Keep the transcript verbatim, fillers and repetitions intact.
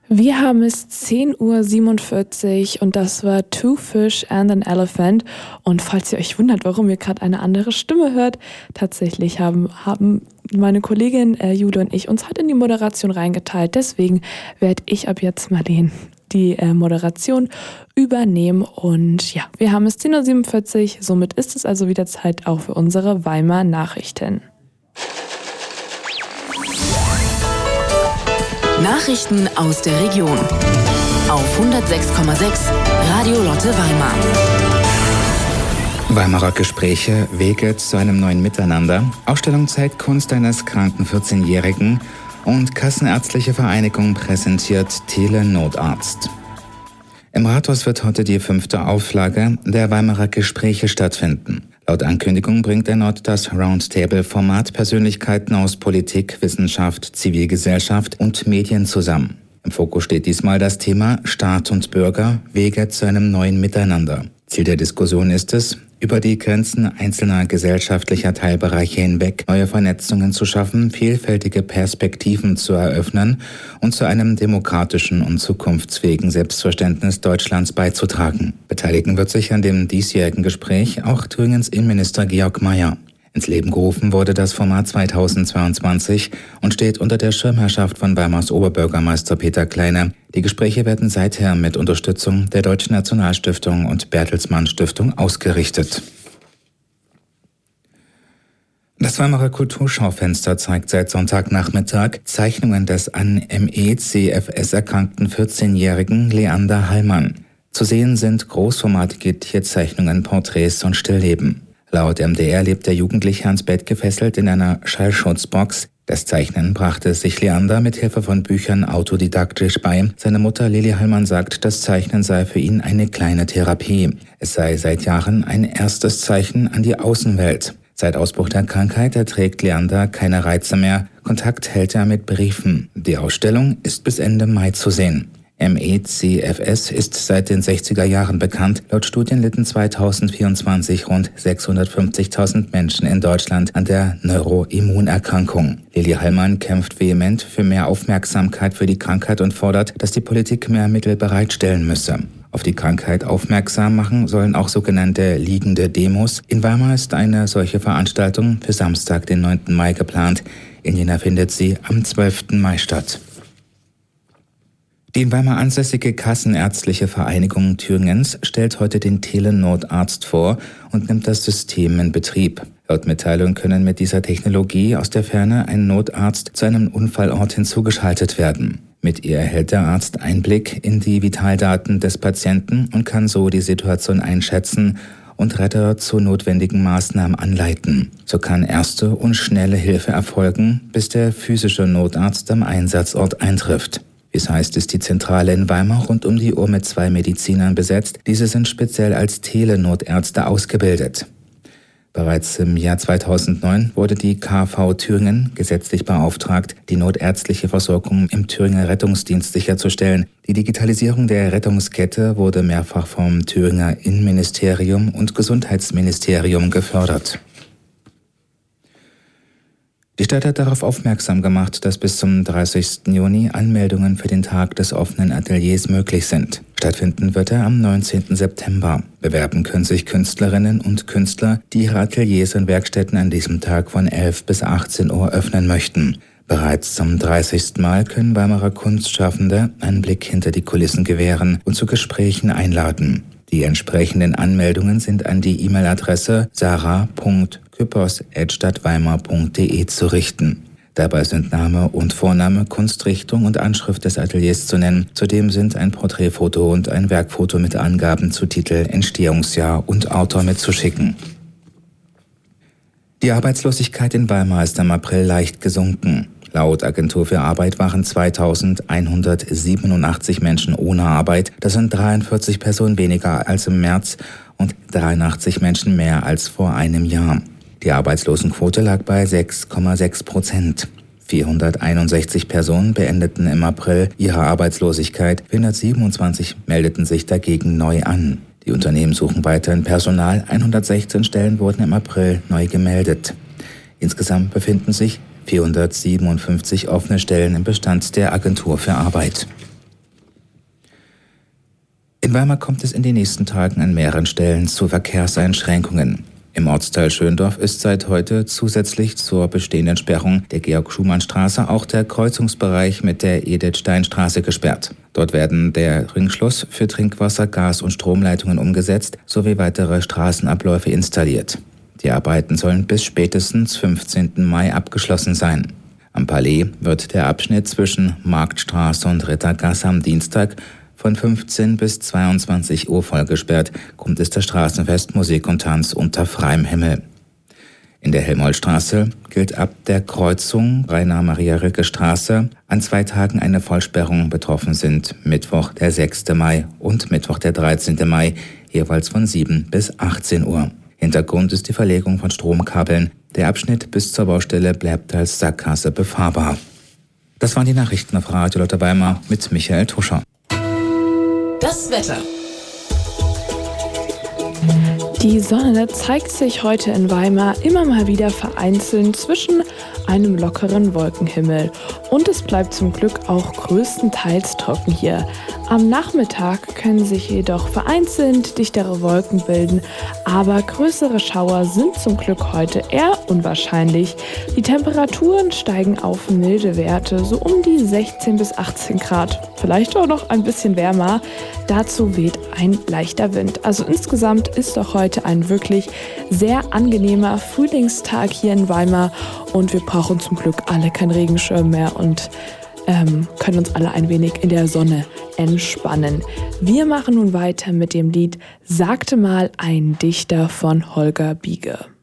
Wir haben es zehn Uhr siebenundvierzig und das war Two Fish and an Elephant. Und falls ihr euch wundert, warum ihr gerade eine andere Stimme hört, tatsächlich haben, haben meine Kollegin äh, Jule und ich uns heute in die Moderation reingeteilt. Deswegen werde ich ab jetzt Marleen die äh, Moderation übernehmen. Und ja, wir haben es zehn Uhr siebenundvierzig, somit ist es also wieder Zeit auch für unsere Weimar Nachrichten. Nachrichten aus der Region auf hundertsechs Komma sechs Radio Lotte Weimar. Weimarer Gespräche, Wege zu einem neuen Miteinander, Ausstellung Zeitkunst eines kranken vierzehnjährigen und Kassenärztliche Vereinigung präsentiert Telenotarzt. Im Rathaus wird heute die fünfte Auflage der Weimarer Gespräche stattfinden. Laut Ankündigung bringt erneut das Roundtable-Format Persönlichkeiten aus Politik, Wissenschaft, Zivilgesellschaft und Medien zusammen. Im Fokus steht diesmal das Thema Staat und Bürger, Wege zu einem neuen Miteinander. Ziel der Diskussion ist es, über die Grenzen einzelner gesellschaftlicher Teilbereiche hinweg neue Vernetzungen zu schaffen, vielfältige Perspektiven zu eröffnen und zu einem demokratischen und zukunftsfähigen Selbstverständnis Deutschlands beizutragen. Beteiligen wird sich an dem diesjährigen Gespräch auch Thüringens Innenminister Georg Mayer. Ins Leben gerufen wurde das Format zweitausendzweiundzwanzig und steht unter der Schirmherrschaft von Weimars Oberbürgermeister Peter Kleine. Die Gespräche werden seither mit Unterstützung der Deutschen Nationalstiftung und Bertelsmann Stiftung ausgerichtet. Das Weimarer Kulturschaufenster zeigt seit Sonntagnachmittag Zeichnungen des an M E C F S erkrankten vierzehnjährigen Leander Hallmann. Zu sehen sind großformatige Tierzeichnungen, Porträts und Stillleben. Laut M D R lebt der Jugendliche ans Bett gefesselt in einer Schallschutzbox. Das Zeichnen brachte sich Leander mit Hilfe von Büchern autodidaktisch bei. Seine Mutter Lili Hallmann sagt, das Zeichnen sei für ihn eine kleine Therapie. Es sei seit Jahren ein erstes Zeichen an die Außenwelt. Seit Ausbruch der Krankheit erträgt Leander keine Reize mehr. Kontakt hält er mit Briefen. Die Ausstellung ist bis Ende Mai zu sehen. M E C F S ist seit den sechziger Jahren bekannt. Laut Studien litten zweitausendvierundzwanzig rund sechshundertfünfzigtausend Menschen in Deutschland an der Neuroimmunerkrankung. Lili Hallmann kämpft vehement für mehr Aufmerksamkeit für die Krankheit und fordert, dass die Politik mehr Mittel bereitstellen müsse. Auf die Krankheit aufmerksam machen sollen auch sogenannte liegende Demos. In Weimar ist eine solche Veranstaltung für Samstag, den neunten Mai geplant. In Jena findet sie am zwölften Mai statt. Die in Weimar ansässige Kassenärztliche Vereinigung Thüringens stellt heute den Telenotarzt vor und nimmt das System in Betrieb. Laut Mitteilung können mit dieser Technologie aus der Ferne ein Notarzt zu einem Unfallort hinzugeschaltet werden. Mit ihr erhält der Arzt Einblick in die Vitaldaten des Patienten und kann so die Situation einschätzen und Retter zu notwendigen Maßnahmen anleiten. So kann erste und schnelle Hilfe erfolgen, bis der physische Notarzt am Einsatzort eintrifft. Wie es heißt, ist die Zentrale in Weimar rund um die Uhr mit zwei Medizinern besetzt. Diese sind speziell als Telenotärzte ausgebildet. Bereits im Jahr zweitausendneun wurde die K V Thüringen gesetzlich beauftragt, die notärztliche Versorgung im Thüringer Rettungsdienst sicherzustellen. Die Digitalisierung der Rettungskette wurde mehrfach vom Thüringer Innenministerium und Gesundheitsministerium gefördert. Die Stadt hat darauf aufmerksam gemacht, dass bis zum dreißigsten Juni Anmeldungen für den Tag des offenen Ateliers möglich sind. Stattfinden wird er am neunzehnten September. Bewerben können sich Künstlerinnen und Künstler, die ihre Ateliers und Werkstätten an diesem Tag von elf bis achtzehn Uhr öffnen möchten. Bereits zum dreißigsten Mal können Weimarer Kunstschaffende einen Blick hinter die Kulissen gewähren und zu Gesprächen einladen. Die entsprechenden Anmeldungen sind an die E-Mail-Adresse sarah punkt küppers at stadtweimar punkt de zu richten. Dabei sind Name und Vorname, Kunstrichtung und Anschrift des Ateliers zu nennen. Zudem sind ein Porträtfoto und ein Werkfoto mit Angaben zu Titel, Entstehungsjahr und Autor mitzuschicken. Die Arbeitslosigkeit in Weimar ist im April leicht gesunken. Laut Agentur für Arbeit waren zweitausendeinhundertsiebenundachtzig Menschen ohne Arbeit. Das sind dreiundvierzig Personen weniger als im März und dreiundachtzig Menschen mehr als vor einem Jahr. Die Arbeitslosenquote lag bei sechs Komma sechs Prozent. vierhunderteinundsechzig Personen beendeten im April ihre Arbeitslosigkeit, vierhundertsiebenundzwanzig meldeten sich dagegen neu an. Die Unternehmen suchen weiterhin Personal, hundertsechzehn Stellen wurden im April neu gemeldet. Insgesamt befinden sich vierhundertsiebenundfünfzig offene Stellen im Bestand der Agentur für Arbeit. In Weimar kommt es in den nächsten Tagen an mehreren Stellen zu Verkehrseinschränkungen. Im Ortsteil Schöndorf ist seit heute zusätzlich zur bestehenden Sperrung der Georg-Schumann-Straße auch der Kreuzungsbereich mit der Edith-Stein-Straße gesperrt. Dort werden der Ringschluss für Trinkwasser, Gas- und Stromleitungen umgesetzt sowie weitere Straßenabläufe installiert. Die Arbeiten sollen bis spätestens fünfzehnten Mai abgeschlossen sein. Am Palais wird der Abschnitt zwischen Marktstraße und Rittergasse am Dienstag von fünfzehn bis zweiundzwanzig Uhr vollgesperrt, kommt es der Straßenfest Musik und Tanz unter freiem Himmel. In der Helmholtzstraße gilt ab der Kreuzung Rainer-Maria-Rilke-Straße an zwei Tagen eine Vollsperrung. Betroffen sind Mittwoch der sechste Mai und Mittwoch der dreizehnte Mai, jeweils von sieben bis achtzehn Uhr. Hintergrund ist die Verlegung von Stromkabeln. Der Abschnitt bis zur Baustelle bleibt als Sackgasse befahrbar. Das waren die Nachrichten auf Radio Lotte Weimar mit Michael Tuscher. Das Wetter. Die Sonne zeigt sich heute in Weimar immer mal wieder vereinzelt zwischen einem lockeren Wolkenhimmel. Und es bleibt zum Glück auch größtenteils trocken hier. Am Nachmittag können sich jedoch vereinzelt dichtere Wolken bilden, aber größere Schauer sind zum Glück heute eher unwahrscheinlich. Die Temperaturen steigen auf milde Werte, so um die sechzehn bis achtzehn Grad. Vielleicht auch noch ein bisschen wärmer. Dazu weht ein leichter Wind. Also insgesamt ist doch heute ein wirklich sehr angenehmer Frühlingstag hier in Weimar und wir brauchen zum Glück alle keinen Regenschirm mehr und ähm, können uns alle ein wenig in der Sonne entspannen. Wir machen nun weiter mit dem Lied Sagte mal ein Dichter von Holger Biege.